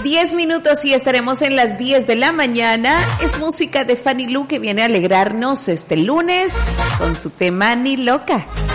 10 minutos y estaremos en las 10 de la mañana. Es música de Fanny Lu que viene a alegrarnos este lunes con su tema Ni Loca.